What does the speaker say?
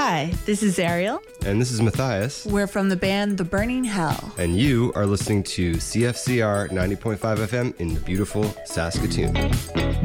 Hi, this is Ariel. And this is Matthias. We're from the band The Burning Hell. And you are listening to CFCR 90.5 FM in the beautiful Saskatoon.